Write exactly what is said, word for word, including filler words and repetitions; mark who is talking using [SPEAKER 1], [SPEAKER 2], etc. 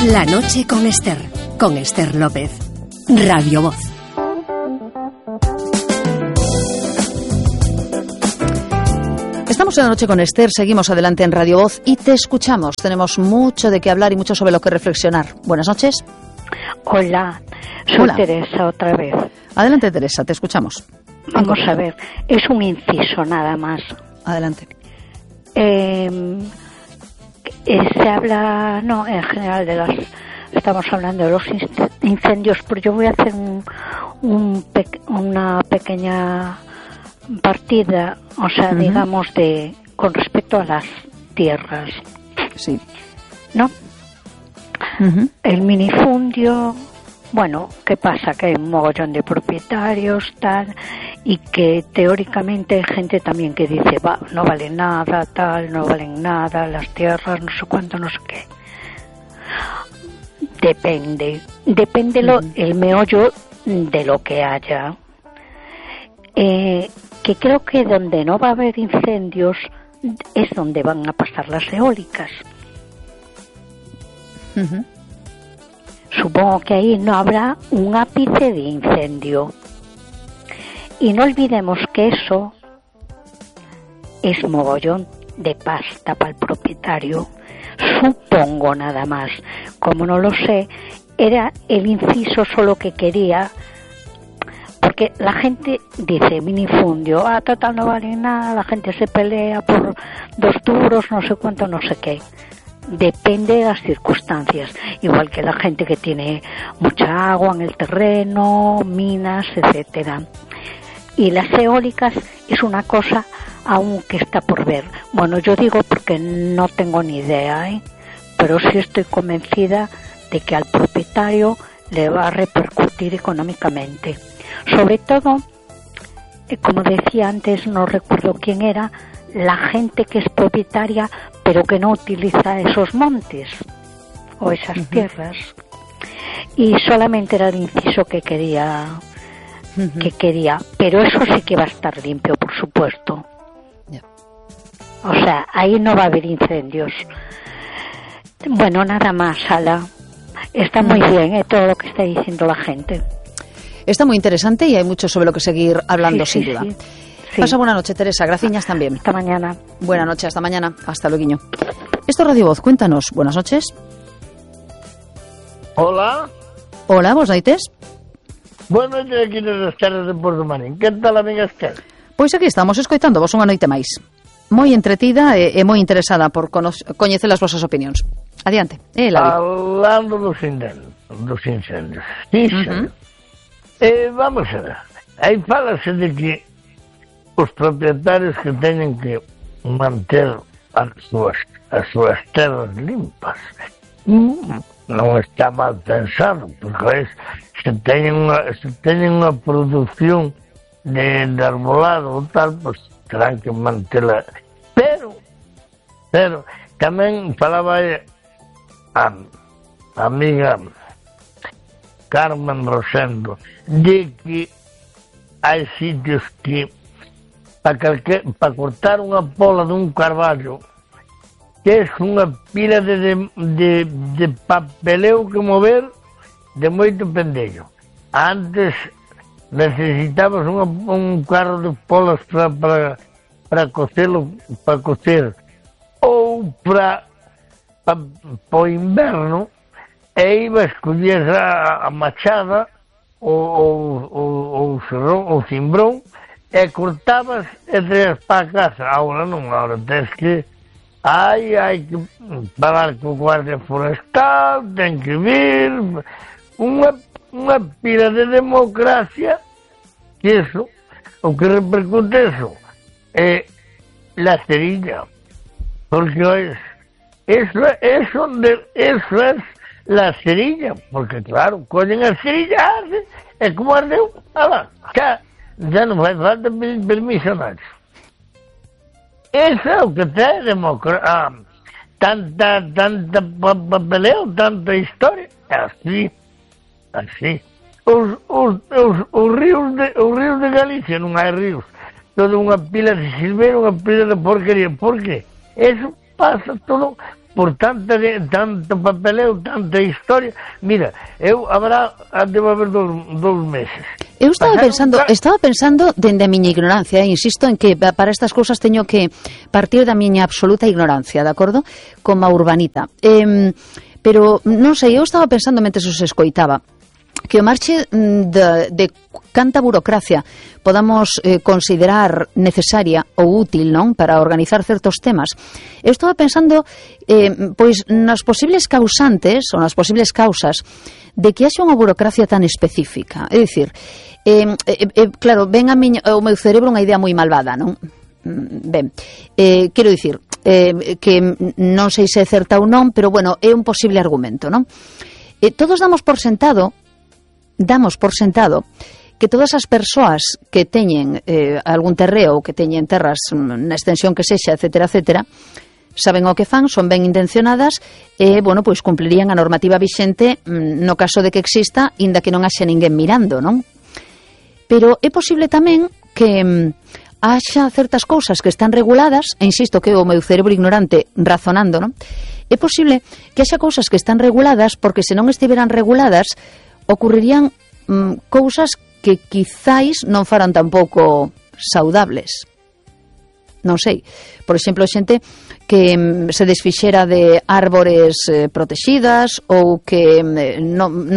[SPEAKER 1] La noche con Esther, con Esther López. Radio Voz.
[SPEAKER 2] Estamos en La noche con Esther, seguimos adelante en Radio Voz y te escuchamos. Tenemos mucho de qué hablar y mucho sobre lo que reflexionar. Buenas noches.
[SPEAKER 3] Hola, soy
[SPEAKER 2] Hola.
[SPEAKER 3] Teresa otra vez.
[SPEAKER 2] Adelante, Teresa, te escuchamos.
[SPEAKER 3] Vamos a ver, es un inciso nada más.
[SPEAKER 2] Adelante.
[SPEAKER 3] Eh, eh, se habla, no, en general de las, estamos hablando de los incendios, pero yo voy a hacer un, un pe, una pequeña partida, o sea, uh-huh. digamos, de con respecto a las tierras.
[SPEAKER 2] Sí.
[SPEAKER 3] ¿No?
[SPEAKER 2] Uh-huh.
[SPEAKER 3] El minifundio, bueno, ¿qué pasa? Que hay un mogollón de propietarios, tal, y que teóricamente hay gente también que dice, va, no vale nada, tal, no valen nada, las tierras, no sé cuánto, no sé qué. Depende, depende uh-huh. lo, el meollo de lo que haya. Eh, que creo que donde no va a haber incendios es donde van a pasar las eólicas.
[SPEAKER 2] Uh-huh.
[SPEAKER 3] Supongo que ahí no habrá un ápice de incendio. Y no olvidemos que eso es mogollón de pasta para el propietario. Supongo nada más. Como no lo sé, era el inciso solo que quería. Porque la gente dice minifundio, ah, total no vale nada, la gente se pelea por dos duros, no sé cuánto, no sé qué. Depende de las circunstancias, igual que la gente que tiene mucha agua en el terreno, minas, etcétera. Y las eólicas es una cosa aún que está por ver. Bueno, yo digo porque no tengo ni idea, ¿eh? Pero sí estoy convencida de que al propietario le va a repercutir económicamente. Sobre todo, como decía antes, no recuerdo quién era, la gente que es propietaria pero que no utiliza esos montes o esas uh-huh. tierras. Y solamente era el inciso que quería, uh-huh. que quería, pero eso sí que va a estar limpio, por supuesto. Yeah. O sea, ahí no va a haber incendios. Bueno, nada más, Ala. Está muy uh-huh. bien, ¿eh? Todo lo que está diciendo la gente.
[SPEAKER 2] Está muy interesante y hay mucho sobre lo que seguir hablando,
[SPEAKER 3] sí,
[SPEAKER 2] sin
[SPEAKER 3] sí,
[SPEAKER 2] duda.
[SPEAKER 3] Sí.
[SPEAKER 2] Sí. Pasa buena noche, Teresa. Gracias también.
[SPEAKER 3] Hasta mañana.
[SPEAKER 2] Buena noche, hasta mañana. Hasta luego. Esto es Radio Voz. Cuéntanos. Buenas noches.
[SPEAKER 4] Hola.
[SPEAKER 2] Hola, ¿vos noites?
[SPEAKER 4] Buenas noches aquí nas terras de Porto Marín. Que tal, amiga Esther?
[SPEAKER 2] Pois aquí estamos escoitando vos unha noite máis. Moi entretida e, e moi interesada por cono- coñecer as vosas opinións. Adiante. Eh,
[SPEAKER 4] Hablando dos incendios. Dos incendios. Sí, uh-huh. eh, vamos a ver. Aí falase de que os propietarios que teñen que manter as súas, as súas terras limpas. Non está mal pensado, porque es, se teñen unha, se teñen unha produción de, de arbolado ou tal, pues terán que mantela. Pero, pero, tamén falaba a, a amiga Carmen Rosendo de que hai sitios que para pa cortar unha pola dun carballo que é unha pila de, de, de, de papeleo que mover de moito pendello. Antes necesitabas unha, un carro de polas para para para cocelo, para cocer ou para pa, pa o inverno e ibas collías a, a machada ou o o cimbrón e cortabas e traías para a casa. Agora non, agora tens que hai, hai que falar co guardia forestal, ten que vir unha, unha pila de democracia que eso, o que repercute eso é la cerilla, porque es eso, eso, de, eso es la cerilla, porque claro, collen a cerilla e como ardeu, ala, xa ya non fai falta pedir permiso a nadie. Eso é o que ten democracia. Ah, tanta, tanta papeleo, tanta historia. Así, así. Os, os, os, os ríos de, os ríos de Galicia non hai ríos. Toda unha pila de silveira, unha pila de porquería. Por que? Eso pasa todo por tanta, tanto papeleo, tanta historia. Mira, eu habrá, debo haber dos, dos meses.
[SPEAKER 2] Eu estaba
[SPEAKER 4] Pasaron
[SPEAKER 2] pensando,
[SPEAKER 4] ca...
[SPEAKER 2] estaba pensando dende a miña ignorancia, eh? Insisto en que para estas cousas teño que partir da miña absoluta ignorancia, de acordo? Como a urbanita. Eh, pero, non sei, eu estaba pensando mentre os escoitaba, que o marche de, de canta burocracia podamos eh, considerar necesaria ou útil, non, para organizar certos temas. Eu estaba pensando eh, pois nas posibles causantes ou nas posibles causas de que haxa unha burocracia tan específica. É dicir, eh, eh, eh, claro, ven a miña, ao meu cerebro unha idea moi malvada, non? Ben, eh, quero dicir eh, que non sei se é certa ou non, pero bueno, é un posible argumento, non? Eh, todos damos por sentado damos por sentado que todas as persoas que teñen eh, algún terreo ou que teñen terras na extensión que sexa, etcétera, etcétera, saben o que fan, son ben intencionadas e, bueno, pois cumplirían a normativa vixente no caso de que exista, inda que non haxe ninguén mirando, non? Pero é posible tamén que haxa certas cousas que están reguladas, e insisto que o meu cerebro ignorante razonando, non? É posible que haxa cousas que están reguladas porque se non estiveran reguladas ocurrirían mm, cousas que quizáis non faran tampouco saudables. Non sei. Por exemplo, xente que mm, se desfixera de árbores eh, protegidas ou que mm, non